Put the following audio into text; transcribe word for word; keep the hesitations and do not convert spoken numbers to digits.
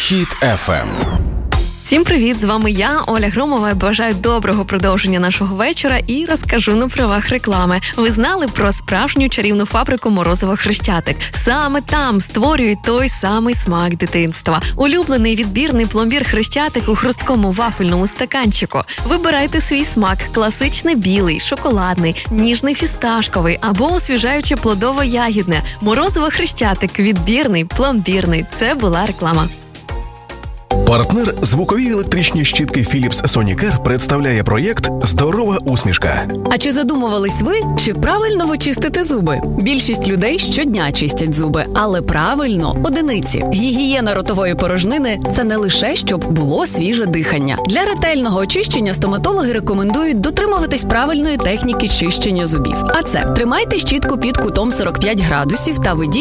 Хіт еф ем. Всім привіт, з вами я, Оля Громова. Бажаю доброго продовження нашого вечора і розкажу на правах реклами. Ви знали про справжню чарівну фабрику «Морозиво Хрещатик»? Саме там створюють той самий смак дитинства. Улюблений відбірний пломбір «Хрещатик» у хрусткому вафельному стаканчику. Вибирайте свій смак – класичний білий, шоколадний, ніжний фісташковий або освіжаюче плодово-ягідне. «Морозиво Хрещатик» – відбірний, пломбірний. Це була реклама. Партнер звукові електричні щітки Philips Sonicare представляє проєкт «Здорова усмішка». А чи задумувались ви, чи правильно ви чистите зуби? Більшість людей щодня чистять зуби, але правильно – одиниці. Гігієна ротової порожнини – це не лише, щоб було свіже дихання. Для ретельного очищення стоматологи рекомендують дотримуватись правильної техніки чищення зубів. А це – тримайте щітку під кутом сорок п'ять градусів та ведіть